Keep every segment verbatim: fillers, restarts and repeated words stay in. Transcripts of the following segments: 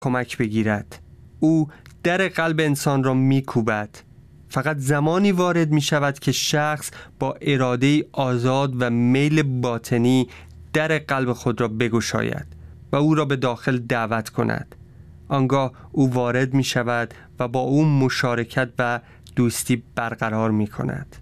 کمک بگیرد. او در قلب انسان را میکوبد. فقط زمانی وارد می شود که شخص با اراده آزاد و میل باطنی در قلب خود را بگشاید و او را به داخل دعوت کند. آنگاه او وارد می شود و با او مشارکت و دوستی برقرار می کند.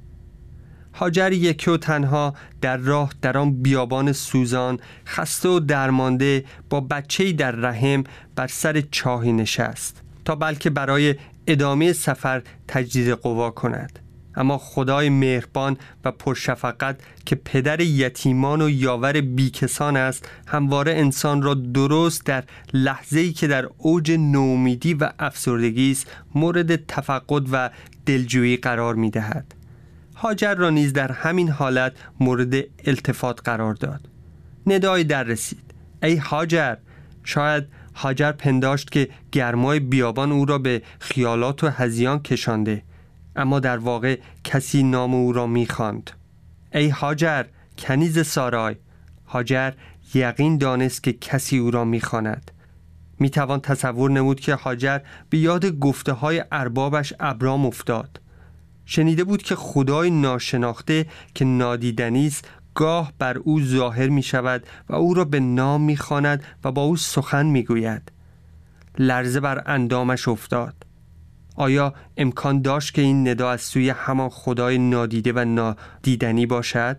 هاجر یکی و تنها در راه در آن بیابان سوزان، خسته و درمانده با بچه‌ای در رحم بر سر چاهی نشست تا بلکه برای ادامه سفر تجدید قوا کند. اما خدای مهربان و پرشفقت که پدر یتیمان و یاور بیکسان است، همواره انسان را درست در لحظه‌ای که در اوج نومیدی و افسردگی است مورد تفقد و دلجویی قرار می‌دهد. هاجر را نیز در همین حالت مورد التفات قرار داد. ندای در رسید: ای هاجر! شاید هاجر پنداشت که گرمای بیابان او را به خیالات و هذیان کشانده، اما در واقع کسی نام او را می‌خواند. ای هاجر، کنیز سارای! هاجر یقین دانست که کسی او را می‌خواند. می‌توان تصور نمود که هاجر به یاد گفته‌های اربابش ابرام افتاد. شنیده بود که خدای ناشناخته که نادیدنی است گاه بر او ظاهر می شود و او را به نام می خواند و با او سخن می گوید. لرزه بر اندامش افتاد. آیا امکان داشت که این ندا از سوی همان خدای نادیده و نادیدنی باشد؟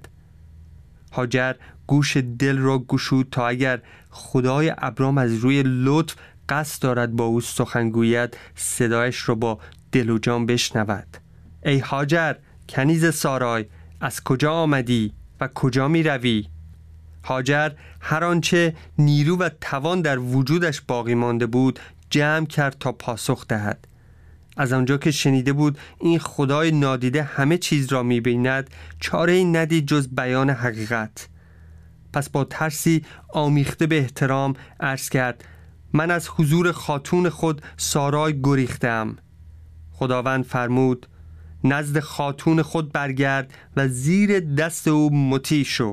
هاجر گوش دل را گشود تا اگر خدای ابرام از روی لطف قصد دارد با او سخن گوید، صدایش را با دل و جان بشنود. ای هاجر، کنیز سارای، از کجا آمدی و کجا می روی؟ هاجر هر آنچه نیرو و توان در وجودش باقی مانده بود جمع کرد تا پاسخ دهد. از آنجا که شنیده بود این خدای نادیده همه چیز را می بیند، چاره ای ندید جز بیان حقیقت. پس با ترسی آمیخته به احترام عرض کرد: من از حضور خاتون خود سارای گریختم. خداوند فرمود: نزد خاتون خود برگرد و زیر دست او مطیع شو.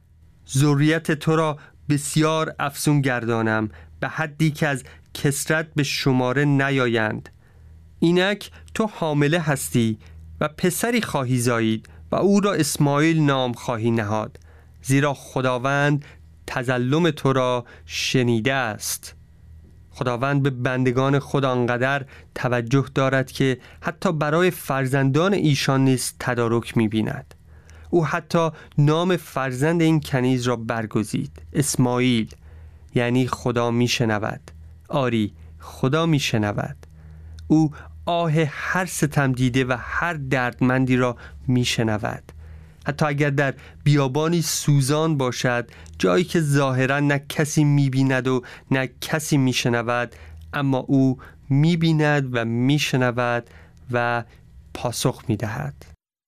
ذریت تو را بسیار افزون گردانم، به حدی که از کثرت به شماره نیایند. اینک تو حامله هستی و پسری خواهی زایید و او را اسماعیل نام خواهی نهاد، زیرا خداوند تظلم تو را شنیده است. خداوند به بندگان خود آنقدر توجه دارد که حتی برای فرزندان ایشان نیز تدارک می‌بیند. او حتی نام فرزند این کنیز را برگزید: اسماعیل، یعنی خدا میشنود. آری، خدا میشنود. او آه هر ستم دیده و هر دردمندی را میشنود. حتی اگر در بیابانی سوزان باشد، جایی که ظاهرا نه کسی میبیند و نه کسی میشنود، اما او میبیند و میشنود و پاسخ میدهد.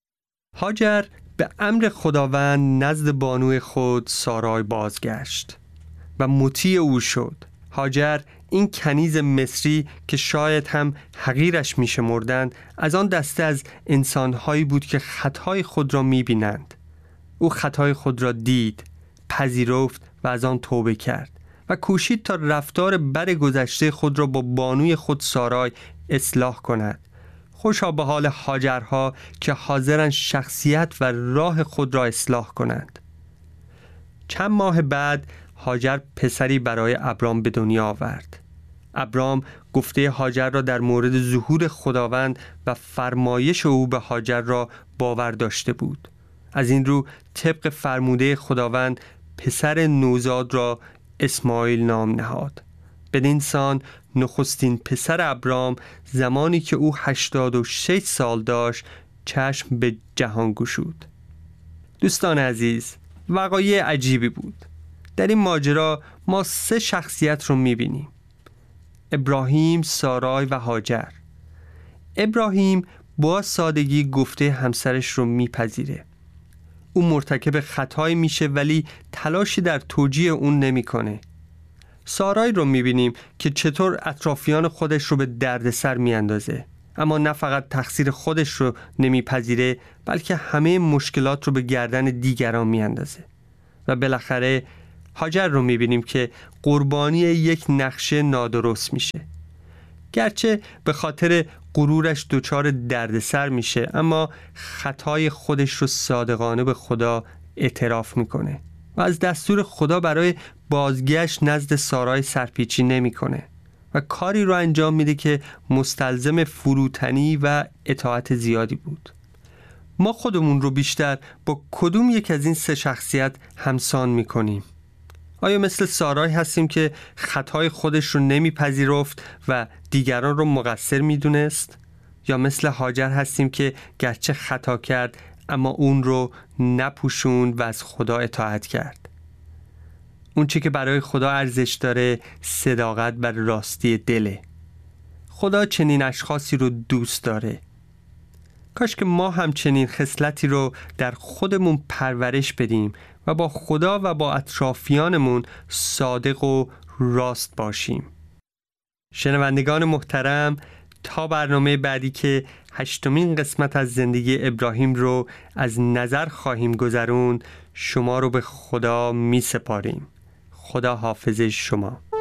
هاجر به امر خداوند نزد بانوی خود سارای بازگشت و مطیع او شد. هاجر این کنیز مصری که شاید هم حقیرش میشمردند، از آن دسته از انسانهایی بود که خطای خود را میبینند. او خطای خود را دید، پذیرفت و از آن توبه کرد و کوشید تا رفتار بد گذشته خود را با بانوی خود سارای اصلاح کند. خوشا به حال هاجرها که حاضرند شخصیت و راه خود را اصلاح کنند. چند ماه بعد هاجر پسری برای ابرام به دنیا آورد. ابرام گفته هاجر را در مورد ظهور خداوند و فرمایش او به هاجر را باور داشته بود. از این رو طبق فرموده خداوند پسر نوزاد را اسماعیل نام نهاد. بدین سان نخستین پسر ابرام زمانی که او هشتاد و شش سال داشت چشم به جهان گشود. دوستان عزیز، وقایع عجیبی بود. در این ماجرا ما سه شخصیت رو میبینیم: ابراهیم، سارای و هاجر. ابراهیم با سادگی گفته همسرش رو میپذیره. او مرتکب خطایی میشه ولی تلاشی در توجیه اون نمیکنه. سارای رو میبینیم که چطور اطرافیان خودش رو به دردسر میاندازه، اما نه فقط تقصیر خودش رو نمیپذیره بلکه همه مشکلات رو به گردن دیگران میاندازه. و بالاخره هاجر رو میبینیم که قربانی یک نقشه نادرست میشه. گرچه به خاطر غرورش دچار دردسر میشه، اما خطای خودش رو صادقانه به خدا اعتراف میکنه و از دستور خدا برای بازگشت نزد سارای سرپیچی نمیکنه و کاری رو انجام میده که مستلزم فروتنی و اطاعت زیادی بود. ما خودمون رو بیشتر با کدوم یک از این سه شخصیت همسان میکنیم؟ آیا مثل سارای هستیم که خطای خودش رو نمیپذیرفت و دیگران رو مقصر میدونست؟ یا مثل هاجر هستیم که گرچه خطا کرد اما اون رو نپوشوند و از خدا اطاعت کرد؟ اون چی که برای خدا ارزش داره صداقت و راستی دله. خدا چنین اشخاصی رو دوست داره. کاش که ما هم چنین خصلتی رو در خودمون پرورش بدیم و با خدا و با اطرافیانمون صادق و راست باشیم. شنوندگان محترم، تا برنامه بعدی که هشتمین قسمت از زندگی ابراهیم رو از نظر خواهیم گذروند، شما رو به خدا می سپاریم. خدا حافظ شما.